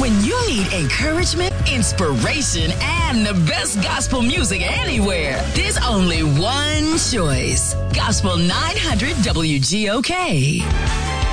When you need encouragement, inspiration, and the best gospel music anywhere, there's only one choice. Gospel 900 WGOK.